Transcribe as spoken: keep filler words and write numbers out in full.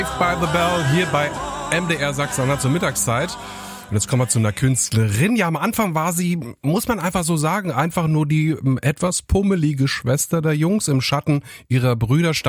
By the Bell hier bei M D R Sachsen-Anhalt zur Mittagszeit. Und jetzt kommen wir zu einer Künstlerin. Ja, am Anfang war sie, muss man einfach so sagen, einfach nur die etwas pummelige Schwester der Jungs. Im Schatten ihrer Brüder stand